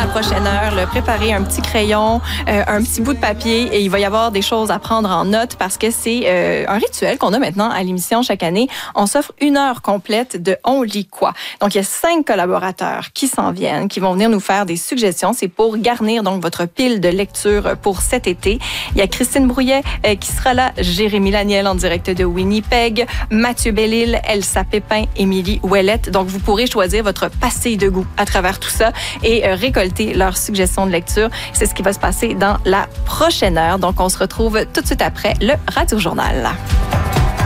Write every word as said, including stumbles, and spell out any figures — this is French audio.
la prochaine heure, là, préparez un petit crayon, euh, un petit bout de papier et il va y avoir des choses à prendre en note parce que c'est euh, un rituel qu'on a maintenant à l'émission chaque année. On s'offre une heure complète de On lit quoi. Donc, il y a cinq collaborateurs qui s'en viennent, qui vont venir nous faire des suggestions. C'est pour garnir donc votre pile de lecture pour cet été. Il y a Christine Brouillet euh, qui sera là, Jérémy Laniel en direct de Winnipeg, Mathieu Bellil, Elsa Pépin, Émilie Ouellette. Donc, vous pourrez choisir votre passé de goût à travers tout ça et euh, récolter leurs suggestions de lecture. C'est ce qui va se passer dans la prochaine heure. Donc, on se retrouve tout de suite après le Radio Journal.